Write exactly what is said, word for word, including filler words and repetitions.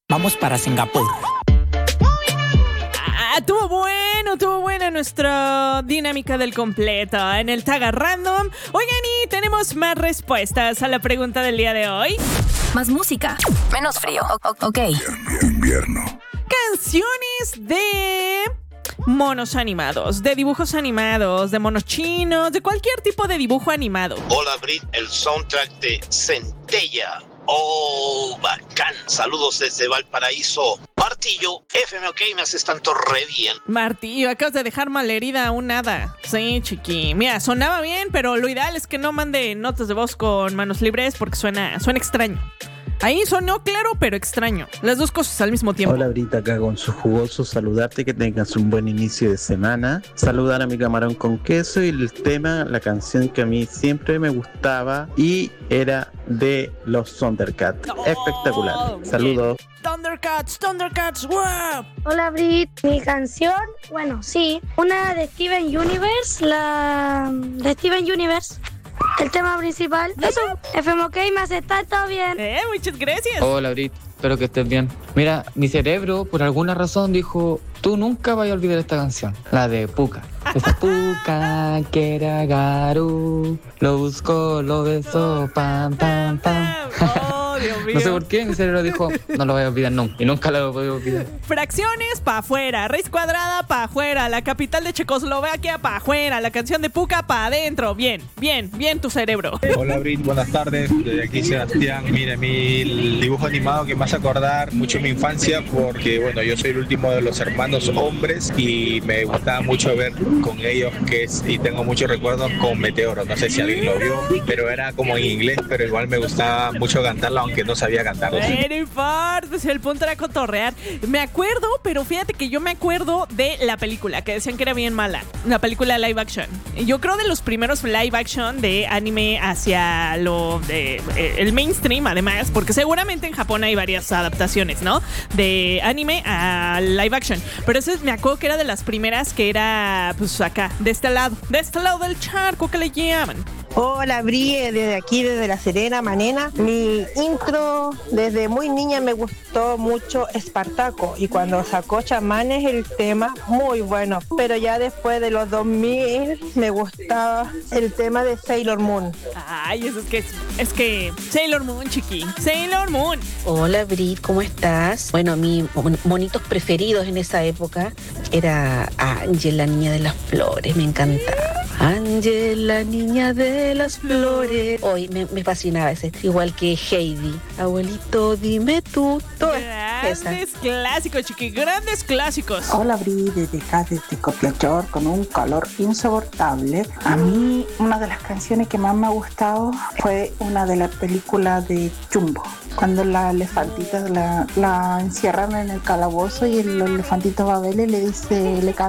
Vamos para Singapur. Ah, tuvo bueno, tuvo buena nuestra dinámica del completo en el Tag Random. Oigan, y tenemos más respuestas a la pregunta del día de hoy. Más música, menos frío. O- ok. Invierno. Canciones de monos animados, de dibujos animados, de monos chinos, de cualquier tipo de dibujo animado. Hola Brit, el soundtrack de Centella. Oh, bacán. Saludos desde Valparaíso. Martillo, F M OK, me haces tanto re bien. Martillo, acabas de dejar malherida a un nada. Sí, chiqui. Mira, sonaba bien, pero lo ideal es que no mande notas de voz con manos libres porque suena, suena extraño. Ahí sonó claro, pero extraño. Las dos cosas al mismo tiempo. Hola Brita, acá con su jugoso saludarte, que tengas un buen inicio de semana. Saludar a mi camarón con queso y el tema, la canción que a mí siempre me gustaba y era de los Thundercats. Oh, Espectacular. Saludos. Thundercats, Thundercats, wow. Hola Brit, mi canción, bueno, sí, una de Steven Universe, la de Steven Universe, el tema principal. Eso, F M OK, me hace estar todo bien. Eh, muchas gracias. Hola, Brit. Espero que estés bien. Mira, mi cerebro, por alguna razón, dijo: tú nunca vas a olvidar esta canción. La de Puka. Esa Puka, que era Garu. Lo buscó, lo besó, pam, pam, pam. Oh, Dios mío. No sé por qué, mi cerebro dijo: no lo voy a olvidar nunca. Y nunca lo he podido olvidar. Fracciones pa' afuera, raíz cuadrada pa' afuera, la capital de Checoslovaquia pa' afuera, la canción de Puka pa' adentro. Bien, bien, bien tu cerebro. Hola Brit, buenas tardes. Desde aquí Sebastián. Mire, mi dibujo animado que me hace acordar mucho mi infancia, porque bueno, yo soy el último de los hermanos hombres y me gustaba mucho ver con ellos, que es, y tengo muchos recuerdos con Meteoro. No sé si alguien lo vio, pero era como en inglés, pero igual me gustaba mucho cantarla, aunque no sabía cantarla. Eh, no importa, si el punto era cotorrear. Me acuerdo, pero fíjate que yo me acuerdo de la película, que decían que era bien mala. La película live action. Yo creo de los primeros live action de anime hacia lo de eh, el mainstream, además, porque seguramente en Japón hay varias adaptaciones, ¿no? De anime a live action. Pero ese me acuerdo que era de las primeras, que era pues acá, de este lado, de este lado del charco que le llaman. Hola Brie, desde aquí, desde La Serena, Manena. Mi intro desde muy niña me gustó mucho Espartaco, y cuando sacó Chamanes el tema, muy bueno. Pero ya después de los dos mil me gustaba el tema de Sailor Moon. Ay, eso es que es, es que Sailor Moon, chiqui, Sailor Moon. Hola Brit, ¿cómo estás? Bueno, mis monitos preferidos en esa época era Ángel, la niña de las flores, me encantaba. Ángel, la niña de las flores. Hoy me, me fascinaba ese, igual que Heidi. Abuelito, dime tú. Toda esa. Grandes clásicos, chiqui, grandes clásicos. Hola Bri, desde acá, desde Copiapó, con un calor insoportable. A mí, una de las canciones que más me ha gustado fue una de las películas de Chumbo, cuando la elefantita la, la encierran en el calabozo y el elefantito Babel le dice, le canta